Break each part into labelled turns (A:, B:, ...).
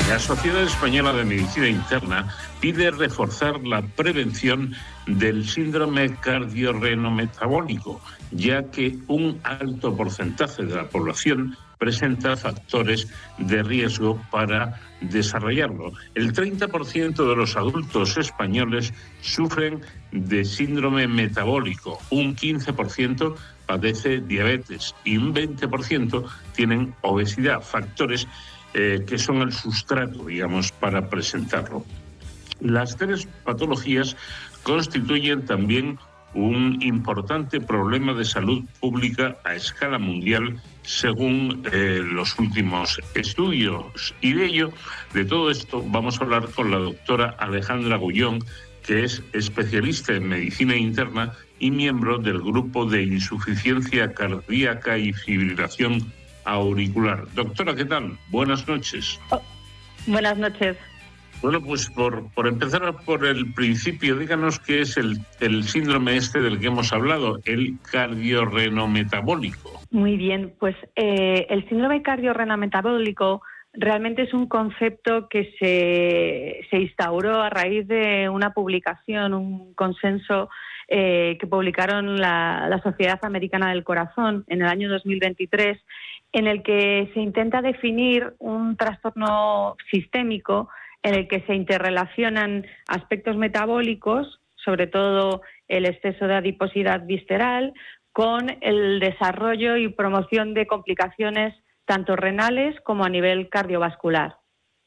A: La Sociedad Española de Medicina Interna pide reforzar la prevención del síndrome cardiorrenometabólico, ya que un alto porcentaje de la población presenta factores de riesgo para desarrollarlo. El 30% de los adultos españoles sufren de síndrome metabólico, un 15% padece diabetes y un 20% tienen obesidad, factores que son el sustrato, digamos, para presentarlo. Las tres patologías constituyen también un importante problema de salud pública a escala mundial, según los últimos estudios. Y de todo esto, vamos a hablar con la doctora Alejandra Gullón, que es especialista en medicina interna y miembro del grupo de insuficiencia cardíaca y fibrilación auricular. Doctora, ¿qué tal? Buenas noches.
B: Buenas noches.
A: Bueno, pues por empezar por el principio, díganos qué es el síndrome del que hemos hablado, el cardiorrenometabólico.
B: Muy bien, pues el síndrome cardiorrenometabólico realmente es un concepto que se instauró a raíz de una publicación, un consenso que publicaron la Sociedad Americana del Corazón en el año 2023, en el que se intenta definir un trastorno sistémico en el que se interrelacionan aspectos metabólicos, sobre todo el exceso de adiposidad visceral, con el desarrollo y promoción de complicaciones tanto renales como a nivel cardiovascular.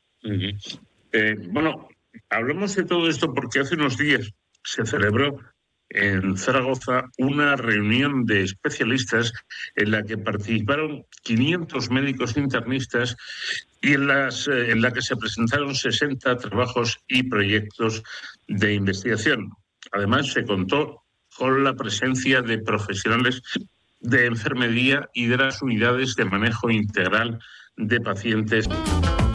A: Bueno, hablamos de todo esto porque hace unos días se celebró en Zaragoza una reunión de especialistas en la que participaron 500 médicos internistas y en la que se presentaron 60 trabajos y proyectos de investigación. Además, se contó con la presencia de profesionales de enfermería y de las unidades de manejo integral de pacientes.